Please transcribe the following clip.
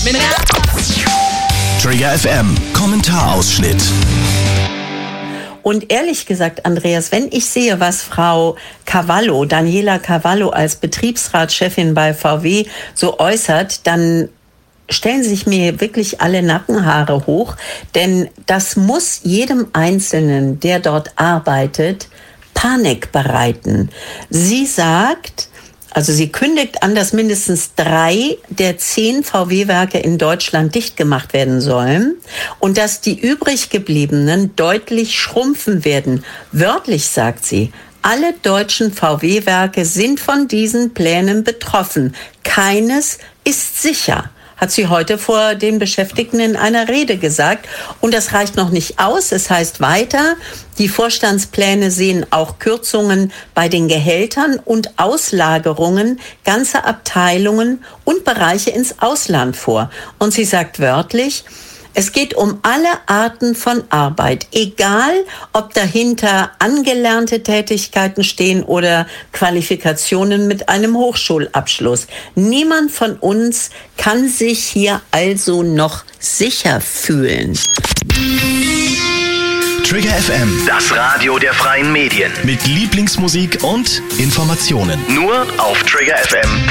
Trigger FM, Kommentarausschnitt. Und ehrlich gesagt, Andreas, wenn ich sehe, was Frau Cavallo, Daniela Cavallo als Betriebsratschefin bei VW so äußert, dann stellen sich mir wirklich alle Nackenhaare hoch. Denn das muss jedem Einzelnen, der dort arbeitet, Panik bereiten. Sie sagt, also sie kündigt an, dass mindestens 3 der 10 VW-Werke in Deutschland dicht gemacht werden sollen und dass die übrig gebliebenen deutlich schrumpfen werden. Wörtlich sagt sie, alle deutschen VW-Werke sind von diesen Plänen betroffen. Keines ist sicher, hat sie heute vor den Beschäftigten in einer Rede gesagt. Und das reicht noch nicht aus. Es heißt weiter, die Vorstandspläne sehen auch Kürzungen bei den Gehältern und Auslagerungen ganzer Abteilungen und Bereiche ins Ausland vor. Und sie sagt wörtlich, es geht um alle Arten von Arbeit, egal ob dahinter angelernte Tätigkeiten stehen oder Qualifikationen mit einem Hochschulabschluss. Niemand von uns kann sich hier also noch sicher fühlen. Trigger FM, Das Radio der freien Medien. mit Lieblingsmusik und Informationen. Nur auf Trigger FM.